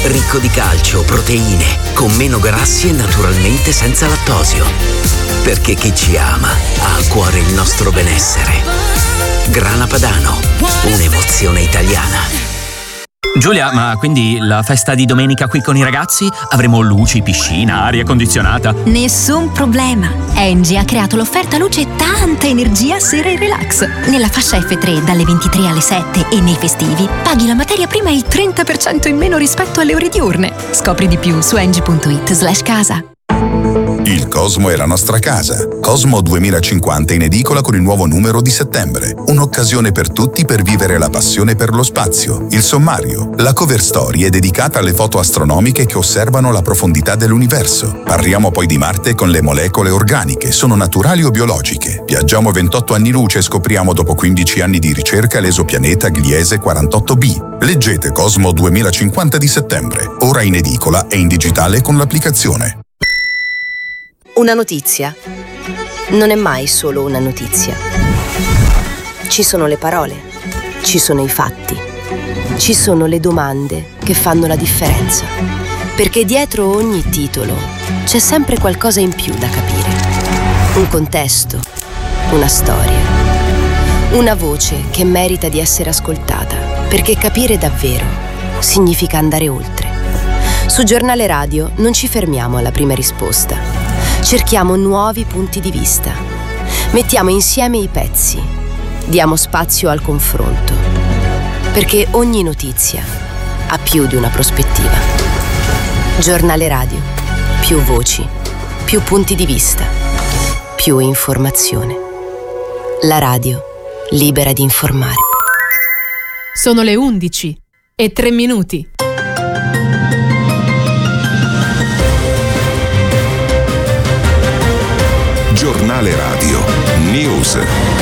ricco di calcio, proteine, con meno grassi e naturalmente senza lattosio. Perché chi ci ama ha a cuore il nostro benessere. Grana Padano, un'emozione italiana. Giulia, ma quindi la festa di domenica qui con i ragazzi? Avremo luci, piscina, aria condizionata? Nessun problema. Engie ha creato l'offerta luce e tanta energia sera e relax. Nella fascia F3 dalle 23 alle 7 e nei festivi paghi la materia prima il 30% in meno rispetto alle ore diurne. Scopri di più su engie.it/casa. Il Cosmo è la nostra casa. Cosmo 2050 in edicola con il nuovo numero di settembre. Un'occasione per tutti per vivere la passione per lo spazio. Il sommario. La cover story è dedicata alle foto astronomiche che osservano la profondità dell'universo. Parliamo poi di Marte con le molecole organiche. Sono naturali o biologiche? Viaggiamo 28 anni luce e scopriamo dopo 15 anni di ricerca l'esopianeta Gliese 48b. Leggete Cosmo 2050 di settembre. Ora in edicola e in digitale con l'applicazione. Una notizia non è mai solo una notizia. Ci sono le parole, ci sono i fatti, ci sono le domande che fanno la differenza. Perché dietro ogni titolo c'è sempre qualcosa in più da capire. Un contesto, una storia, una voce che merita di essere ascoltata. Perché capire davvero significa andare oltre. Su Giornale Radio non ci fermiamo alla prima risposta. Cerchiamo nuovi punti di vista. Mettiamo insieme i pezzi. Diamo spazio al confronto. Perché ogni notizia ha più di una prospettiva. Giornale Radio. Più voci, più punti di vista, più informazione. La radio libera di informare. Sono le 11:03. Giornale Radio News.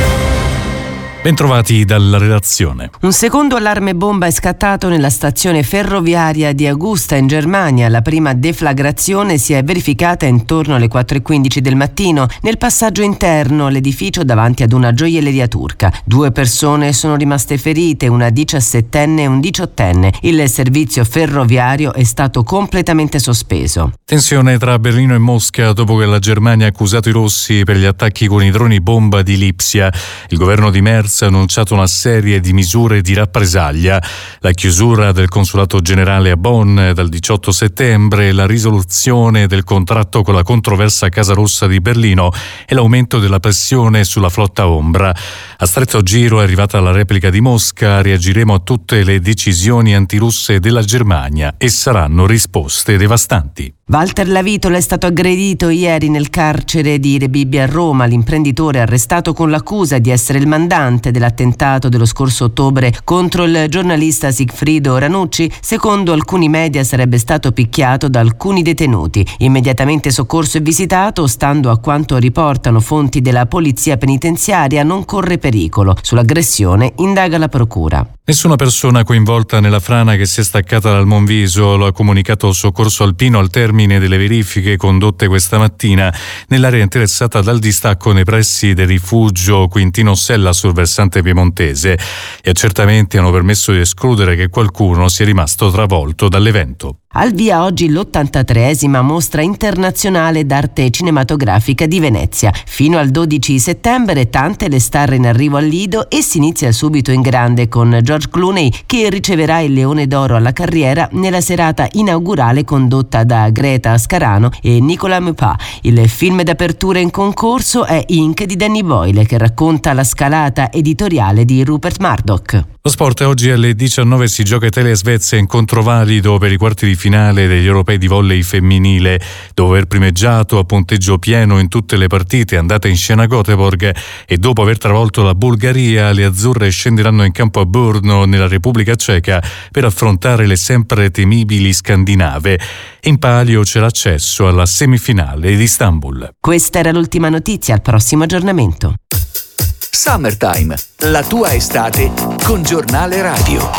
Bentrovati dalla redazione. Un secondo allarme bomba è scattato nella stazione ferroviaria di Augusta in Germania. La prima deflagrazione si è verificata intorno alle 4:15 del mattino nel passaggio interno all'edificio davanti ad una gioielleria turca. 2 persone sono rimaste ferite, una 17enne e un 18enne. Il servizio ferroviario è stato completamente sospeso. Tensione tra Berlino e Mosca dopo che la Germania ha accusato i rossi per gli attacchi con i droni bomba di Lipsia. Il governo di Merz ha annunciato una serie di misure di rappresaglia, la chiusura del consolato generale a Bonn dal 18 settembre, la risoluzione del contratto con la controversa Casa Rossa di Berlino e l'aumento della pressione sulla flotta ombra. A stretto giro è arrivata la replica di Mosca, reagiremo a tutte le decisioni antirusse della Germania e saranno risposte devastanti. Walter Lavitola è stato aggredito ieri nel carcere di Rebibbia a Roma. L'imprenditore arrestato con l'accusa di essere il mandante dell'attentato dello scorso ottobre contro il giornalista Sigfrido Ranucci, secondo alcuni media sarebbe stato picchiato da alcuni detenuti. Immediatamente soccorso e visitato, stando a quanto riportano fonti della polizia penitenziaria, non corre pericolo. Sull'aggressione indaga la procura. Nessuna persona coinvolta nella frana che si è staccata dal Monviso, lo ha comunicato il Soccorso Alpino al termine delle verifiche condotte questa mattina nell'area interessata dal distacco nei pressi del rifugio Quintino Sella sul versante piemontese. Gli accertamenti hanno permesso di escludere che qualcuno sia rimasto travolto dall'evento. Al via oggi l'83esima Mostra internazionale d'arte cinematografica di Venezia. Fino al 12 settembre tante le star in arrivo al Lido e si inizia subito in grande con George Clooney che riceverà il Leone d'Oro alla carriera nella serata inaugurale condotta da Greta Scarano e Nicolas Meupà. Il film d'apertura in concorso è Ink di Danny Boyle, che racconta la scalata editoriale di Rupert Murdoch. Lo sport oggi alle 19 si gioca Italia-Svezia, incontro valido per i quarti di finale degli europei di volley femminile. Dopo aver primeggiato a punteggio pieno in tutte le partite andate in scena a Göteborg e dopo aver travolto la Bulgaria, le azzurre scenderanno in campo a Brno nella Repubblica Ceca per affrontare le sempre temibili scandinave. In palio c'è l'accesso alla semifinale di Istanbul. Questa era l'ultima notizia, al prossimo aggiornamento. Summertime, la tua estate con Giornale Radio.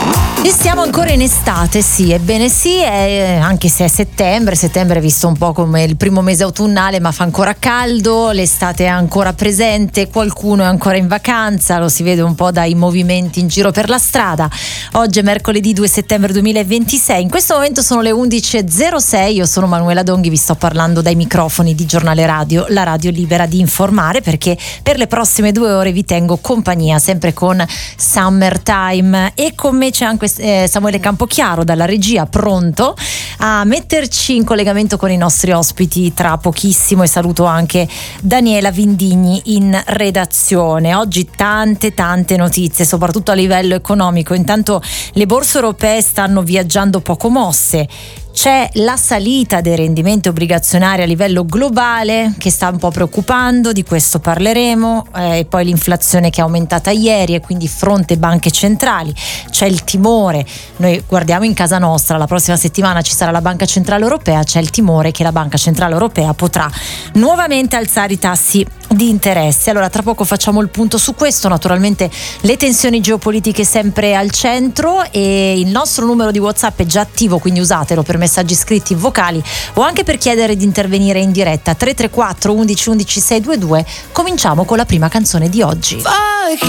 E siamo ancora in estate, sì, ebbene sì, anche se è settembre è visto un po' come il primo mese autunnale, ma fa ancora caldo, l'estate è ancora presente, qualcuno è ancora in vacanza, lo si vede un po' dai movimenti in giro per la strada. Oggi è mercoledì 2 settembre 2026, in questo momento sono le 11.06, io sono Manuela Donghi, vi sto parlando dai microfoni di Giornale Radio, la radio libera di informare, perché per le prossime 2 ore vi tengo compagnia, sempre con Summertime, e con me c'è anche Samuele Campochiaro dalla regia, pronto a metterci in collegamento con i nostri ospiti tra pochissimo, e saluto anche Daniela Vindigni in redazione. Oggi tante notizie, soprattutto a livello economico. Intanto le borse europee stanno viaggiando poco mosse. C'è la salita dei rendimenti obbligazionari a livello globale che sta un po' preoccupando, di questo parleremo, e poi l'inflazione che è aumentata ieri e quindi fronte banche centrali. C'è il timore, noi guardiamo in casa nostra, la prossima settimana ci sarà la Banca Centrale Europea, c'è il timore che la Banca Centrale Europea potrà nuovamente alzare i tassi di interesse. Allora tra poco facciamo il punto su questo, naturalmente le tensioni geopolitiche sempre al centro, e il nostro numero di WhatsApp è già attivo, quindi usatelo per messaggi scritti, vocali o anche per chiedere di intervenire in diretta. 334 11 11 622. Cominciamo con la prima canzone di oggi.